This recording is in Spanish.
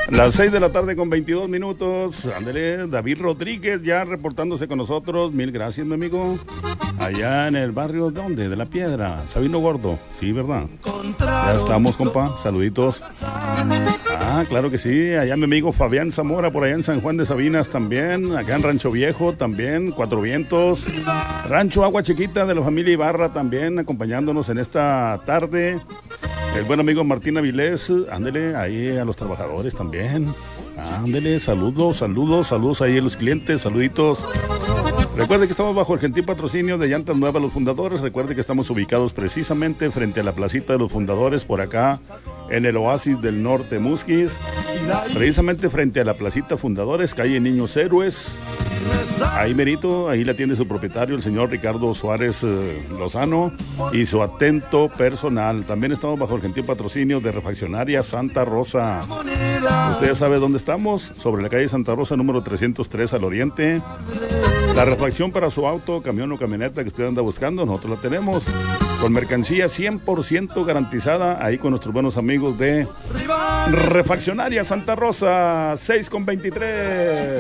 Las 6 de la tarde con 22 minutos. Ándele, David Rodríguez ya reportándose con nosotros. Mil gracias, mi amigo. Allá en el barrio, ¿dónde? De La Piedra, Sabino Gordo. Sí, ¿verdad? Ya estamos, compa. Saluditos. Ah, claro que sí. Allá mi amigo Fabián Zamora, por allá en San Juan de Sabinas también. Acá en Rancho Viejo también. Cuatro Vientos. Rancho Agua Chiquita de la familia Ibarra también, acompañándonos en esta tarde. El buen amigo Martín Avilés, ándele ahí a los trabajadores también. Ándele, saludos ahí a los clientes, saluditos. Recuerde que estamos bajo el gentil patrocinio de Llantas Nuevas Los Fundadores. Recuerde que estamos ubicados precisamente frente a la placita de los Fundadores, por acá en el Oasis del Norte Musquis. Precisamente frente a la placita Fundadores, calle Niños Héroes. Ahí merito, ahí la tiene su propietario, el señor Ricardo Suárez Lozano, y su atento personal. También estamos bajo el gentil patrocinio de Refaccionaria Santa Rosa. Usted ya sabe dónde estamos, sobre la calle Santa Rosa, número 303 al oriente. La refacción para su auto, camión o camioneta que usted anda buscando, nosotros la tenemos. Con mercancía 100% garantizada, ahí con nuestros buenos amigos de Refaccionaria Santa Rosa, 6 con 23.